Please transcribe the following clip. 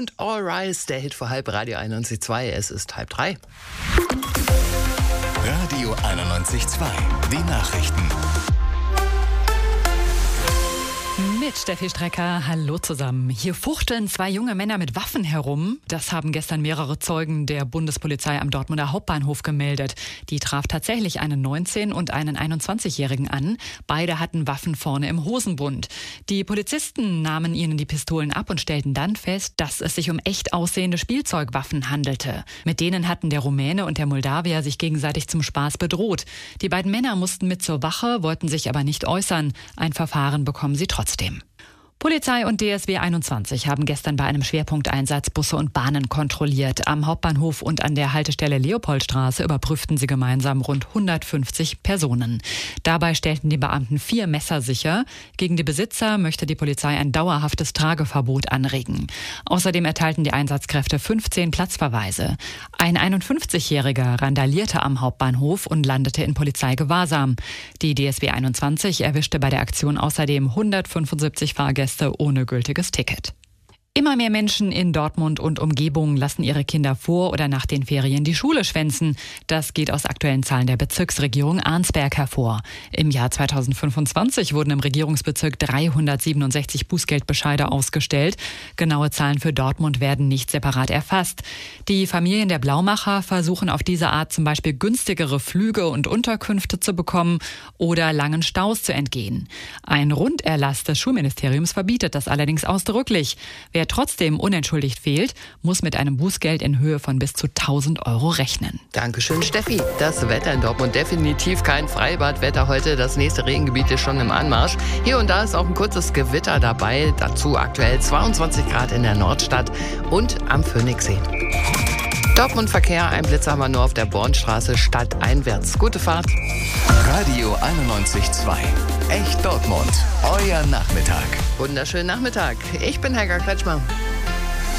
und All Rise, der Hit vor halb, Radio 91.2. Es ist 2:30. Radio 91.2, die Nachrichten. Mit Steffi Strecker, hallo zusammen. Hier fuchteln zwei junge Männer mit Waffen herum. Das haben gestern mehrere Zeugen der Bundespolizei am Dortmunder Hauptbahnhof gemeldet. Die traf tatsächlich einen 19- und einen 21-Jährigen an. Beide hatten Waffen vorne im Hosenbund. Die Polizisten nahmen ihnen die Pistolen ab und stellten dann fest, dass es sich um echt aussehende Spielzeugwaffen handelte. Mit denen hatten der Rumäne und der Moldawier sich gegenseitig zum Spaß bedroht. Die beiden Männer mussten mit zur Wache, wollten sich aber nicht äußern. Ein Verfahren bekommen sie trotzdem. Polizei und DSW 21 haben gestern bei einem Schwerpunkteinsatz Busse und Bahnen kontrolliert. Am Hauptbahnhof und an der Haltestelle Leopoldstraße überprüften sie gemeinsam rund 150 Personen. Dabei stellten die Beamten 4 Messer sicher. Gegen die Besitzer möchte die Polizei ein dauerhaftes Trageverbot anregen. Außerdem erteilten die Einsatzkräfte 15 Platzverweise. Ein 51-Jähriger randalierte am Hauptbahnhof und landete in Polizeigewahrsam. Die DSW 21 erwischte bei der Aktion außerdem 175 Fahrgäste ohne gültiges Ticket. Immer mehr Menschen in Dortmund und Umgebung lassen ihre Kinder vor oder nach den Ferien die Schule schwänzen. Das geht aus aktuellen Zahlen der Bezirksregierung Arnsberg hervor. Im Jahr 2025 wurden im Regierungsbezirk 367 Bußgeldbescheide ausgestellt. Genaue Zahlen für Dortmund werden nicht separat erfasst. Die Familien der Blaumacher versuchen auf diese Art zum Beispiel günstigere Flüge und Unterkünfte zu bekommen oder langen Staus zu entgehen. Ein Runderlass des Schulministeriums verbietet das allerdings ausdrücklich. Wer trotzdem unentschuldigt fehlt, muss mit einem Bußgeld in Höhe von bis zu 1.000 € rechnen. Dankeschön, Steffi. Das Wetter in Dortmund definitiv kein Freibadwetter heute. Das nächste Regengebiet ist schon im Anmarsch. Hier und da ist auch ein kurzes Gewitter dabei. Dazu aktuell 22 Grad in der Nordstadt und am Phoenixsee. Dortmund-Verkehr, ein Blitzer haben wir nur auf der Bornstraße stadteinwärts. Gute Fahrt. Radio 91.2, echt Dortmund, euer Nachmittag. Wunderschönen Nachmittag. Ich bin Helga Kretschmer.